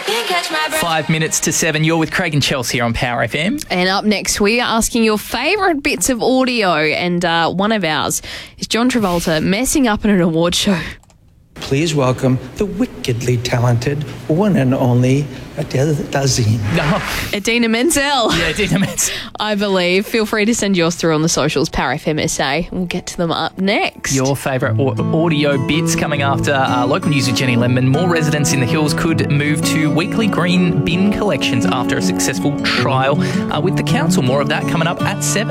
5 minutes to 7. You're with Craig and Chelsea here on Power FM. And up next, we are asking your favourite bits of audio. And one of ours is John Travolta messing up in an award show. Please welcome the wickedly talented one and only Adele Dazeem. Idina Menzel. Yeah, Idina Menzel. I believe. Feel free to send yours through on the socials, Power FM SA. We'll get to them up next. Your favourite audio bits coming after local news with Jenny Lemon. More residents in the Hills could move to weekly green bin collections after a successful trial with the council. More of that coming up at 7.